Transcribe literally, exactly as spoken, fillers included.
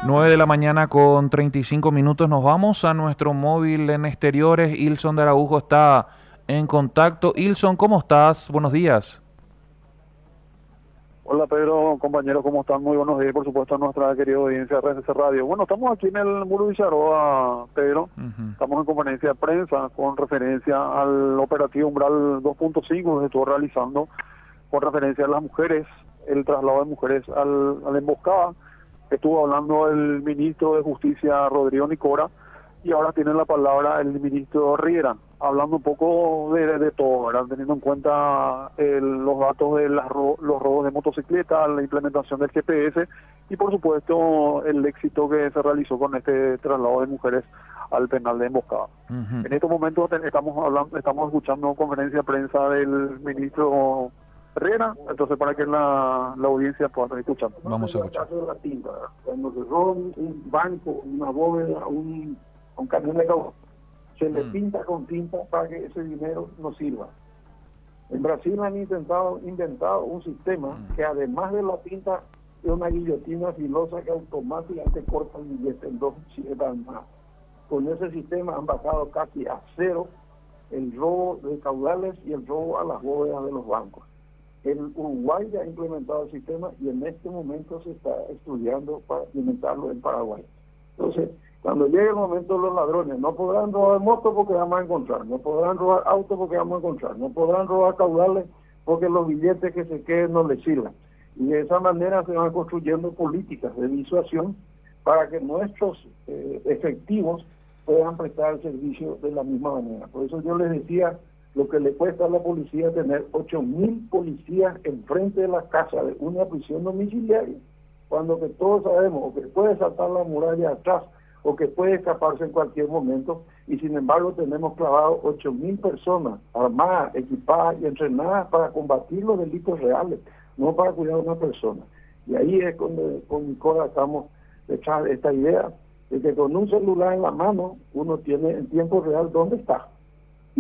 nueve de la mañana con treinta y cinco minutos. Nos vamos a nuestro móvil en exteriores. Ilson de Araujo está en contacto. Ilson, ¿cómo estás? Buenos días. Hola Pedro, compañeros, ¿cómo están? Muy buenos días, por supuesto, a nuestra querida audiencia de R C C Radio. Bueno, estamos aquí en el Muro Villaroa, Pedro. Ujú. Estamos en conferencia de prensa con referencia al operativo Umbral dos punto cinco que se estuvo realizando con referencia a las mujeres, el traslado de mujeres al, a la emboscada. Estuvo hablando el ministro de Justicia, Rodrigo Nicora, y ahora tiene la palabra el ministro Riera, hablando un poco de, de, de todo, ¿verdad? Teniendo en cuenta el, los datos de las ro, los robos de motocicletas, la implementación del G P S y por supuesto el éxito que se realizó con este traslado de mujeres al penal de emboscada. Ujú. En estos momentos te, estamos hablando, estamos escuchando conferencia de prensa del ministro Herrera, entonces para que la, la audiencia pueda estar escuchando. No Vamos a sería el escuchar. caso de la tinta, ¿verdad? Cuando se roban un banco, una bóveda, un, un camión de caucho, se le Mm. pinta con tinta para que ese dinero no sirva. En Brasil han intentado inventado un sistema que además de la tinta es una guillotina filosa que automáticamente corta el billete en dos siete más. Con ese sistema han bajado casi a cero el robo de caudales y el robo a las bóvedas de los bancos. El Uruguay ya ha implementado el sistema y en este momento se está estudiando para implementarlo en Paraguay. Entonces, cuando llegue el momento los ladrones no podrán robar motos porque vamos a encontrar, no podrán robar autos porque vamos a encontrar, no podrán robar caudales porque los billetes que se queden no les sirvan. Y de esa manera se van construyendo políticas de disuasión para que nuestros eh, efectivos puedan prestar el servicio de la misma manera. Por eso yo les decía lo que le cuesta a la policía tener ocho mil policías enfrente de la casa de una prisión domiciliaria, cuando que todos sabemos o que puede saltar la muralla atrás o que puede escaparse en cualquier momento, y sin embargo tenemos clavados ocho mil personas armadas, equipadas y entrenadas para combatir los delitos reales, no para cuidar a una persona. Y ahí es cuando con mi cola estamos echando esta idea de que con un celular en la mano uno tiene en tiempo real dónde está.